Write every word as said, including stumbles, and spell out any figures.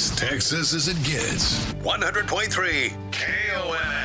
As Texas as it gets. one hundred point three K O M.